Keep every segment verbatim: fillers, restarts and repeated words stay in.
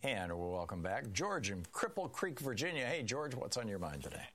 And we'll welcome back George in Cripple Creek, Virginia. Hey, George, what's on your mind today?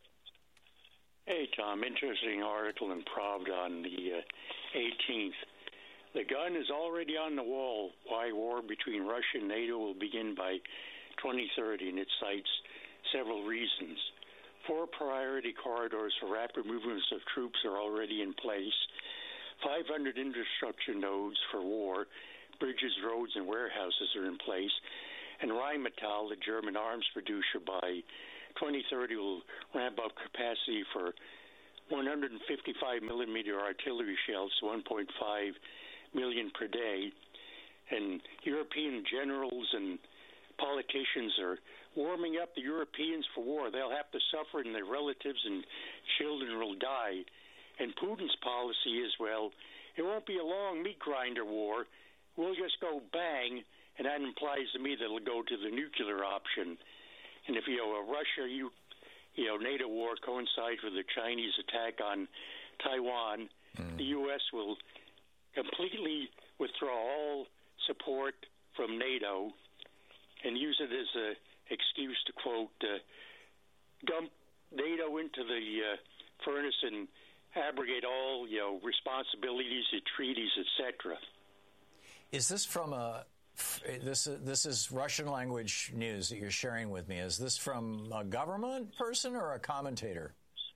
Hey, Tom. Interesting article in Pravda on the uh, eighteenth. The gun is already on the wall why war between Russia and NATO will begin by twenty thirty, and it cites several reasons. Four priority corridors for rapid movements of troops are already in place. five hundred infrastructure nodes for war, bridges, roads, and warehouses are in place. And Rheinmetall, the German arms producer, by twenty thirty will ramp up capacity for one hundred fifty-five millimeter artillery shells, one point five million per day. And European generals and politicians are warming up the Europeans for war. They'll have to suffer, and their relatives and children will die. And Putin's policy is, well, it won't be a long meat grinder war. We'll just go bang, and that implies to me that it'll go to the nuclear option. And if, you know, a Russia, you, you know, NATO war coincides with the Chinese attack on Taiwan, mm. the U S will completely withdraw all support from NATO and use it as an excuse to, quote, uh, dump NATO into the uh, furnace and abrogate all, you know, responsibilities, treaties, et cetera. Is this from a this this is Russian language news that you're sharing with me? Is this from a government person or a commentator?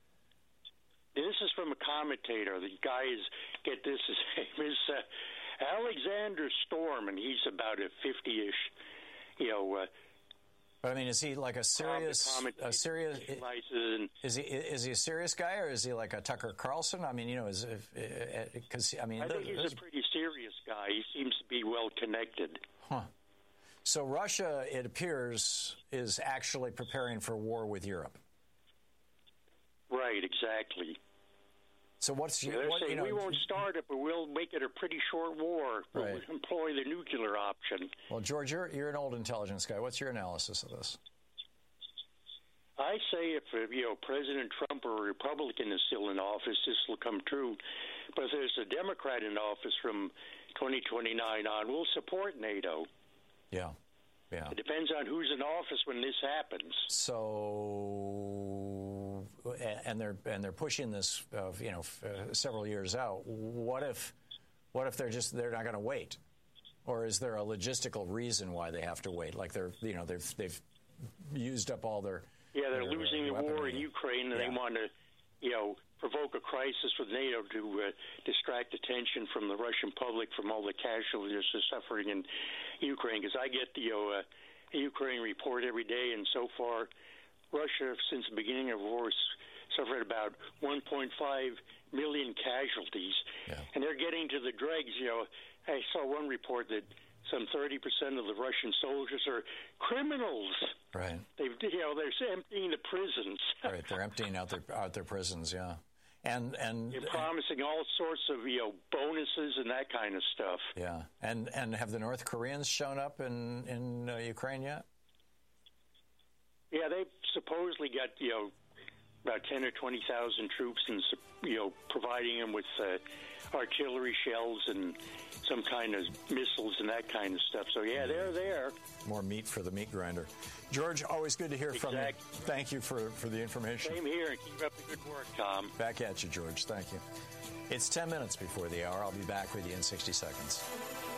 This is from a commentator. The guy is, get this, his name is uh, Alexander Storm, and he's about a fifty-ish, you know. Uh, But I mean, is he like a serious, a serious? Is he is he a serious guy, or is he like a Tucker Carlson? I mean, you know, is because I mean, I think he's a pretty serious guy. He seems to be well connected. Huh. So Russia, it appears, is actually preparing for war with Europe. Right. Exactly. So what's yeah, what, saying you know, we won't start it, but we'll make it a pretty short war. We'll right. employ the nuclear option. Well, George, you're, you're an old intelligence guy. What's your analysis of this? I say if uh, you know President Trump or a Republican is still in office, this will come true. But if there's a Democrat in office from twenty twenty-nine on, we'll support NATO. Yeah. Yeah. It depends on who's in office when this happens. So, and they're and they're pushing this, uh, you know, uh, several years out. What if, what if they're just they're not going to wait, or is there a logistical reason why they have to wait? Like they're, you know, they've they've used up all their yeah, they're their, losing uh, the war in Ukraine, and yeah. they want to, you know, provoke a crisis with NATO to uh, distract attention from the Russian public from all the casualties they're suffering in Ukraine. Because I get the you know, uh, Ukraine report every day, and so far, Russia, since the beginning of the war, has suffered about one point five million casualties, yeah. and they're getting to the dregs. You know, I saw one report that some thirty percent of the Russian soldiers are criminals. Right. They've, you know, they're emptying the prisons. Right. They're emptying out their out their prisons. Yeah. And and you're promising all sorts of you know bonuses and that kind of stuff. Yeah. And and have the North Koreans shown up in in uh, Ukraine yet? Yeah, they've supposedly got you know about ten or twenty thousand troops, and you know providing them with uh, artillery shells and some kind of missiles and that kind of stuff. So yeah, they're there. More meat for the meat grinder. George, always good to hear exactly. from you. Thank you for, for the information. Same here, and keep up the good work, Tom. Back at you, George. Thank you. It's ten minutes before the hour. I'll be back with you in sixty seconds.